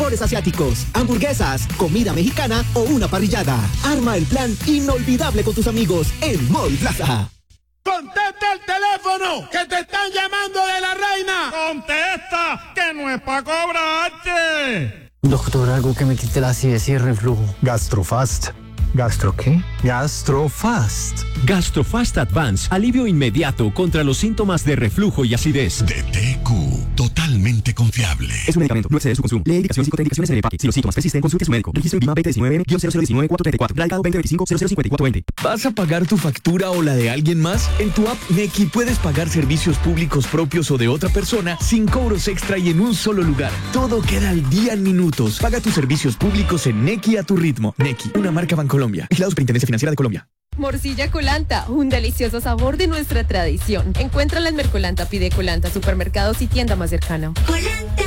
mejores asiáticos, hamburguesas, comida mexicana o una parrillada. Arma el plan inolvidable con tus amigos en Mall Plaza. ¡Contesta el teléfono! ¡Que te están llamando de la Reina! ¡Contesta! ¡Que no es para cobrarte! Doctor, algo que me quite la acidez y el reflujo. Gastrofast. ¿Gastro qué? Gastrofast. Gastrofast Advance, alivio inmediato contra los síntomas de reflujo y acidez. De TQ, totalmente confiable. Es un medicamento, no excede su consumo. Lee indicaciones y contraindicaciones en el empaque. Si los síntomas persisten, consulte a su médico. Registro INVIMA 2019-0019-434. Radicado 2025-005420. ¿Vas a pagar tu factura o la de alguien más? En tu app Nequi puedes pagar servicios públicos propios o de otra persona sin cobros extra y en un solo lugar. Todo queda al día en minutos. Paga tus servicios públicos en Nequi a tu ritmo. Nequi, una marca Bancolombia. Vigilado Superintendencia Financiera de Colombia. Morcilla Colanta, un delicioso sabor de nuestra tradición. Encuéntrala en Mercolanta, pide Colanta, supermercados y tienda más cercana. Colanta.